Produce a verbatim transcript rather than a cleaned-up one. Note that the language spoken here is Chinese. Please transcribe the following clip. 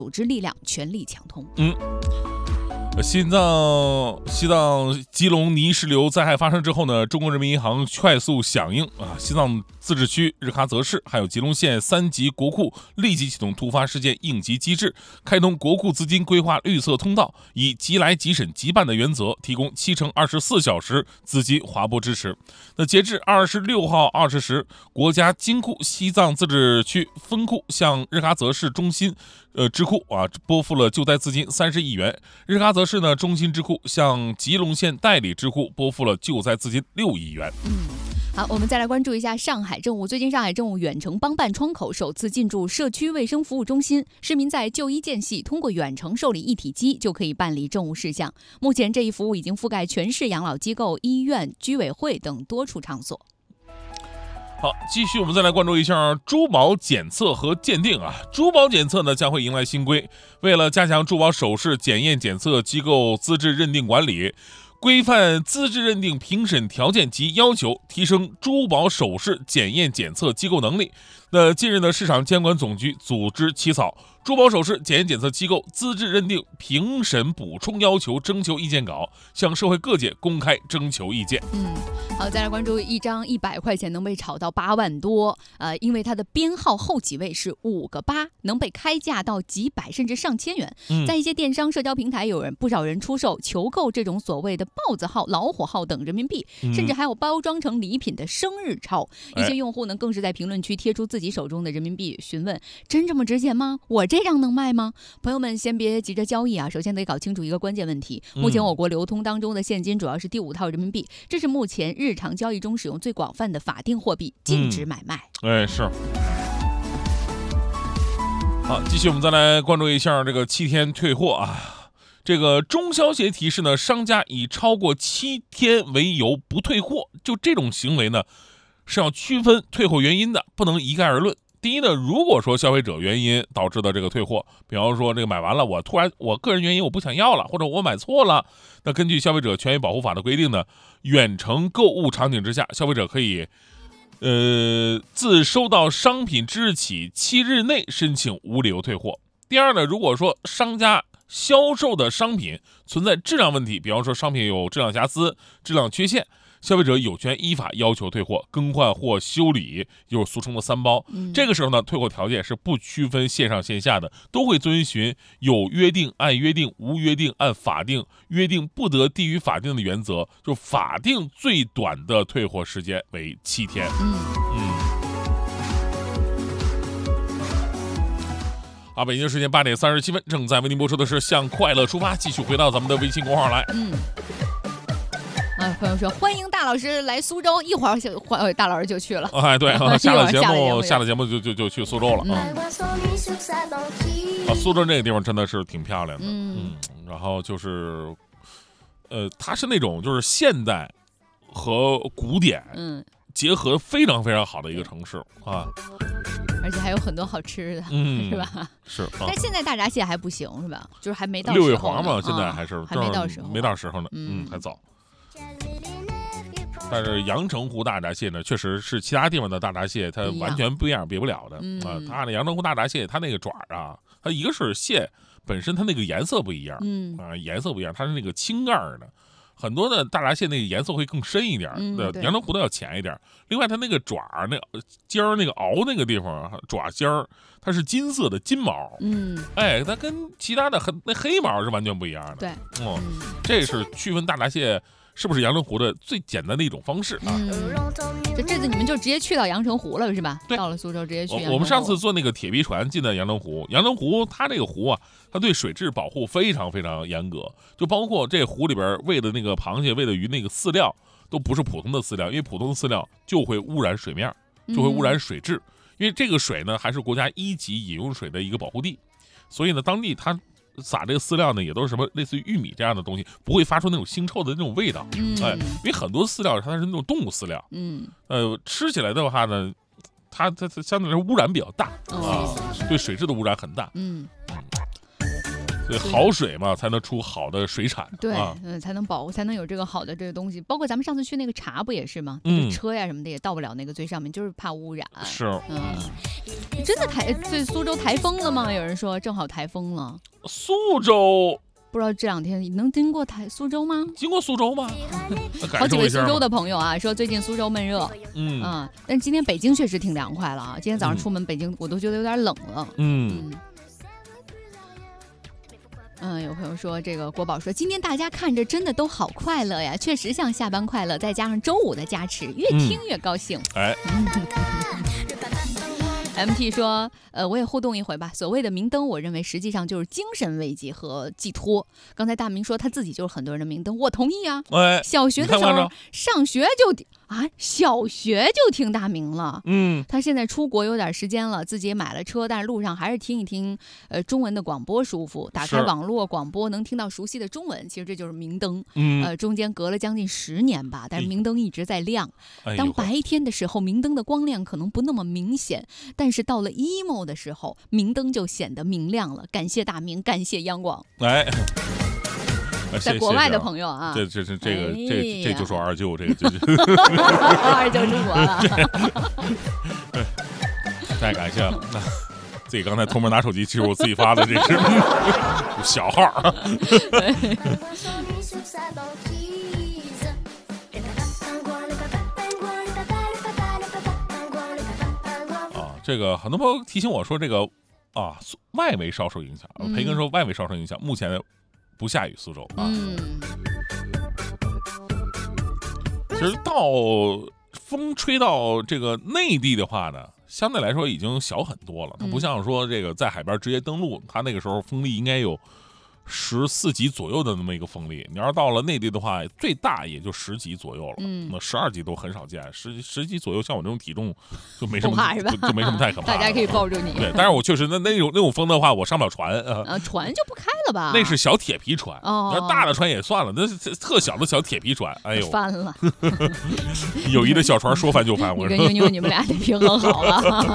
组织力量全力抢通。 嗯。西藏西藏吉隆泥石流灾害发生之后呢，中国人民银行快速响应啊，西藏自治区日喀则市还有吉隆县三级国库立即启动突发事件应急机制，开通国库资金规划绿色通道，以即来即审即办的原则，提供七乘二十四小时资金划拨支持。那截至二十六号二十时，国家金库西藏自治区分库向日喀则市中心呃支库啊拨付了救灾资金三十亿元，日喀则市呢中心支库向吉隆县代理支库拨付了救灾资金六亿元。 嗯。好，我们再来关注一下上海政务。最近上海政务远程帮办窗口首次进驻社区卫生服务中心，市民在就医间隙通过远程受理一体机就可以办理政务事项。目前这一服务已经覆盖全市养老机构、医院、居委会等多处场所。 好，继续我们再来关注一下珠宝检测和鉴定啊。珠宝检测呢将会迎来新规，为了加强珠宝首饰检验检测机构资质认定管理，规范资质认定评审条件及要求，提升珠宝首饰检验检测机构能力。那近日呢，市场监管总局组织起草珠宝首饰检验检测机构资质认定评审补充要求征求意见稿，向社会各界公开征求意见。 嗯，好，再来关注一张一百块钱能被炒到八万多，呃，因为它的编号后几位是五个八，能被开价到几百甚至上千元。 嗯、 在一些电商社交平台，有人不少人出售求购这种所谓的豹子号、老虎号等人民币， 嗯、 甚至还有包装成礼品的生日钞。一些用户呢，更是在评论区贴出自己手中的人民币，询问真这么值钱吗？我这张能卖吗？朋友们先别急着交易啊，首先得搞清楚一个关键问题。目前我国流通当中的现金主要是第五套人民币，这是目前日常交易中使用最广泛的法定货币，禁止买卖。 嗯、哎，是。好，继续我们再来关注一下这个七天退货啊。这个中消协提示呢，商家以超过七天为由不退货，就这种行为呢是要区分退货原因的，不能一概而论。第一呢，如果说消费者原因导致的这个退货，比方说这个买完了，我突然我个人原因我不想要了，或者我买错了，那根据消费者权益保护法的规定呢，远程购物场景之下，消费者可以呃自收到商品之日起七日内申请无理由退货。第二呢，如果说商家销售的商品存在质量问题，比方说商品有质量瑕疵、质量缺陷，消费者有权依法要求退货、更换或修理，就是俗称的三包。 嗯、 这个时候呢，退货条件是不区分线上线下的，都会遵循有约定按约定、无约定按法定、约定不得低于法定的原则。就法定最短的退货时间为七天。 嗯嗯。好，北京时间八点三十七分，正在为您播出的是《向快乐出发》，继续回到咱们的微信公号来。 嗯。啊，朋友说欢迎大老师来苏州，一会儿就欢大老师就去了。 哎，对，下了节目，下了节目就就就去苏州了。嗯、啊，苏州这个地方真的是挺漂亮的。 嗯, 嗯，然后就是，呃，它是那种就是现代和古典嗯结合非常非常好的一个城市啊。 而且还有很多好吃的， 嗯、 是吧？ 是、啊。 但现在大闸蟹还不行，是吧？就是还没到六月黄嘛，现在还是、 啊、还没到时候， 没到时候呢，嗯，还早。但是阳澄湖大闸蟹呢，确实是其他地方的大闸蟹，它完全不一样，比不了的、 嗯、 啊。它的阳澄湖大闸蟹，它那个爪啊，它一个是蟹本身它那个颜色不一样， 嗯啊，颜色不一样，它是那个青盖的。很多的大闸蟹那个颜色会更深一点， 嗯、 阳澄湖的要浅一点。另外，它那个爪那尖儿那个螯那个地方爪尖儿，它是金色的金毛， 嗯， 哎，它跟其他的很那黑毛是完全不一样的。 对， 哦、 嗯， 这是区分大闸蟹是不是阳澄湖的最简单的一种方式啊？ 嗯，这这次你们就直接去到阳澄湖了是吧？ 对， 到了苏州直接去阳澄湖。 我们上次坐那个铁皮船进的阳澄湖，阳澄湖它这个湖啊，它对水质保护非常非常严格，就包括这湖里边喂的那个螃蟹、喂的鱼那个饲料都不是普通的饲料，因为普通的饲料就会污染水面，就会污染水质。嗯、因为这个水呢，还是国家一级饮用水的一个保护地，所以呢，当地它撒这个饲料呢，也都是什么类似于玉米这样的东西，不会发出那种腥臭的那种味道。 嗯， 哎，因为很多饲料它是那种动物饲料， 嗯， 呃，吃起来的话呢，它它它相对来说污染比较大、 哦、 啊，对水质的污染很大。 嗯。 所以好水嘛，才能出好的水产。 对， 啊、 嗯，才能保，才能有这个好的这个东西。包括咱们上次去那个茶不也是吗？ 嗯， 车呀什么的也到不了那个最上面，就是怕污染。 是， 嗯。 真的台对苏州台风了吗？有人说正好台风了。 苏州不知道这两天能经过台苏州吗？ 经过苏州吗？ 好几位苏州的朋友啊，说最近苏州闷热，嗯啊，但是今天北京确实挺凉快了啊。今天早上出门，北京我都觉得有点冷了。嗯。嗯嗯，有朋友说，这个国宝说，今天大家看着真的都好快乐呀，确实像下班快乐，再加上周五的加持，越听越高兴。嗯、哎。M T 说，呃，我也互动一回吧。所谓的明灯，我认为实际上就是精神慰藉和寄托。刚才大明说他自己就是很多人的明灯，我同意啊。哎，小学的时候上学就啊，小学就听大明了。嗯，他现在出国有点时间了，自己也买了车，但是路上还是听一听呃中文的广播舒服。打开网络广播能听到熟悉的中文，其实这就是明灯。嗯，呃，中间隔了将近十年吧，但是明灯一直在亮。哎、当白天的时候，明灯的光亮可能不那么明显。但是到了 emo 的时候，明灯就显得明亮了。感谢大明，感谢央广。哎，在国外的朋友啊， 这这这这个、哎、这这就说二舅，这个这就二舅出国了。 太感谢了。自己刚才偷摸拿手机，其实我自己发的，这是小号。这个很多朋友提醒我说，这个啊，外围稍受影响。嗯、培根说外围稍受影响，目前不下雨苏州啊。嗯、其实到风吹到这个内地的话呢，相对来说已经小很多了。它不像说这个在海边直接登陆，它那个时候风力应该有十四级左右的那么一个风力，你要是到了内地的话，最大也就十级左右了。嗯，那十二级都很少见，十十级左右，像我这种体重就没什么， 怕是吧？ 就, 就没什么太可怕。 大家可以抱住你。 对，但是我确实那那种那种风的话，我上不了船啊。 啊，船就不开了吧？ 那是小铁皮船，哦，那大的船也算了，那是特小的小铁皮船，哎呦， 翻了。 友谊的小船说翻就翻，我跟妞妞你们俩得平衡好了。